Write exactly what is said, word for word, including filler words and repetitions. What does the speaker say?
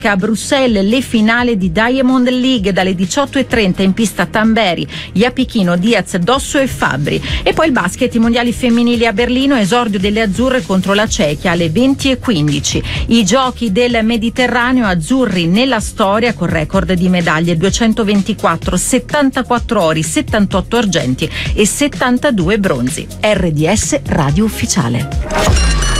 A Bruxelles le finali di Diamond League dalle diciotto e trenta in pista Tamberi, Iapichino, Diaz, Dosso e Fabbri. E poi il basket, i mondiali femminili a Berlino, esordio delle azzurre contro la Cechia alle venti e quindici. I giochi del Mediterraneo, azzurri nella storia con record di medaglie duecentoventiquattro, settantaquattro ori, settantotto argenti e settantadue bronzi. R D S Radio Ufficiale.